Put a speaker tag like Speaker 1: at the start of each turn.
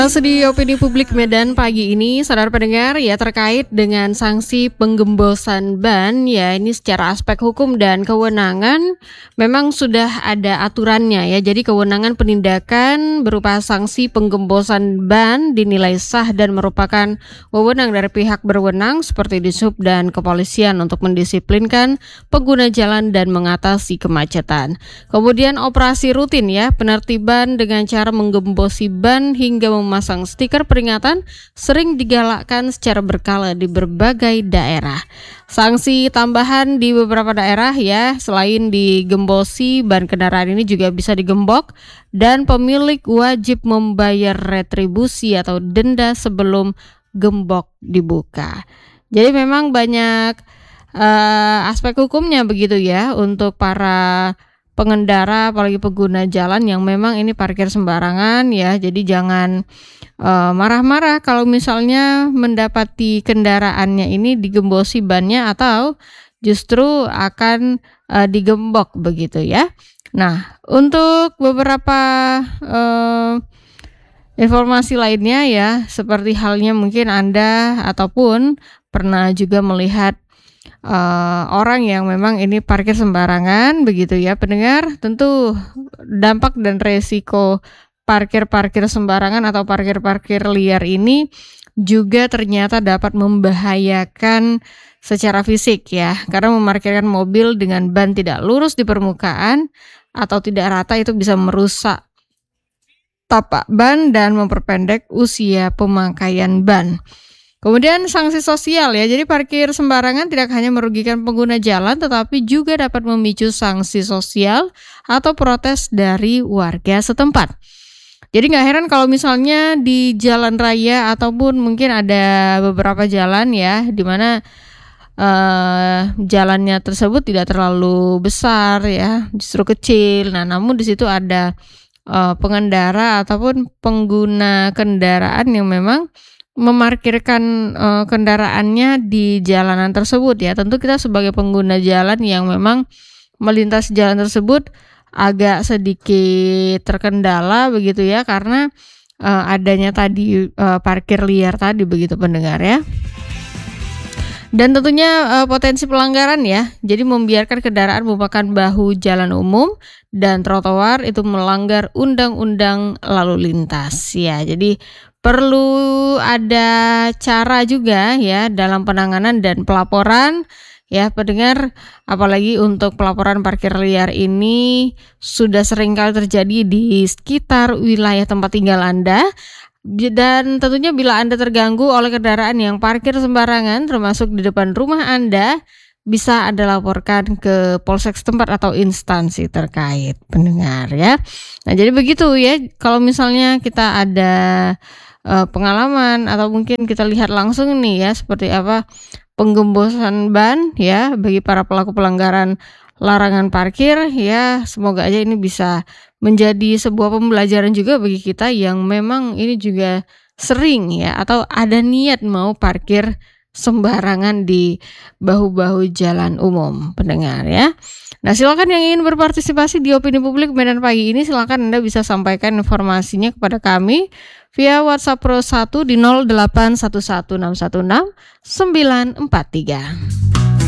Speaker 1: Di opini publik Medan pagi ini, saudara pendengar, ya terkait dengan sanksi penggembosan ban, ya ini secara aspek hukum dan kewenangan memang sudah ada aturannya ya. Jadi kewenangan penindakan berupa sanksi penggembosan ban dinilai sah dan merupakan wewenang dari pihak berwenang seperti Dishub dan kepolisian untuk mendisiplinkan pengguna jalan dan mengatasi kemacetan. Kemudian operasi rutin ya, penertiban dengan cara menggembosi ban hingga memasang stiker peringatan sering digalakkan secara berkala di berbagai daerah. Sanksi tambahan di beberapa daerah ya, selain digembosi, ban kendaraan ini juga bisa digembok dan pemilik wajib membayar retribusi atau denda sebelum gembok dibuka. Jadi memang banyak aspek hukumnya begitu ya untuk para pengendara, apalagi pengguna jalan yang memang ini parkir sembarangan ya. Jadi jangan marah-marah kalau misalnya mendapati kendaraannya ini digembosi bannya atau justru akan digembok begitu ya. Nah, untuk beberapa informasi lainnya ya, seperti halnya mungkin Anda ataupun pernah juga melihat orang yang memang ini parkir sembarangan begitu ya pendengar, tentu dampak dan resiko parkir sembarangan atau parkir liar ini juga ternyata dapat membahayakan secara fisik ya, karena memarkirkan mobil dengan ban tidak lurus di permukaan atau tidak rata itu bisa merusak tapak ban dan memperpendek usia pemakaian ban. Kemudian sanksi sosial ya, jadi parkir sembarangan tidak hanya merugikan pengguna jalan tetapi juga dapat memicu sanksi sosial atau protes dari warga setempat. Jadi gak heran kalau misalnya di jalan raya ataupun mungkin ada beberapa jalan ya di mana jalannya tersebut tidak terlalu besar ya, justru kecil. Nah, namun di situ ada pengendara ataupun pengguna kendaraan yang memang memarkirkan kendaraannya di jalanan tersebut ya. Tentu kita sebagai pengguna jalan yang memang melintas jalan tersebut agak sedikit terkendala begitu ya, karena adanya tadi parkir liar tadi begitu pendengar ya. Dan tentunya potensi pelanggaran ya. Jadi membiarkan kendaraan merupakan bahu jalan umum dan trotoar itu melanggar undang-undang lalu lintas ya. Jadi perlu ada cara juga ya dalam penanganan dan pelaporan ya pendengar, apalagi untuk pelaporan parkir liar ini sudah sering kali terjadi di sekitar wilayah tempat tinggal Anda. Dan tentunya bila Anda terganggu oleh kendaraan yang parkir sembarangan termasuk di depan rumah Anda, bisa Anda laporkan ke polsek setempat atau instansi terkait pendengar ya. Nah, jadi begitu ya, kalau misalnya kita ada pengalaman atau mungkin kita lihat langsung nih ya seperti apa penggembosan ban ya bagi para pelaku pelanggaran larangan parkir ya, semoga aja ini bisa menjadi sebuah pembelajaran juga bagi kita yang memang ini juga sering ya atau ada niat mau parkir sembarangan di bahu-bahu jalan umum pendengar ya. Nah, silakan yang ingin berpartisipasi di opini publik Medan pagi ini, silakan Anda bisa sampaikan informasinya kepada kami via WhatsApp Pro 1 di 0811616943.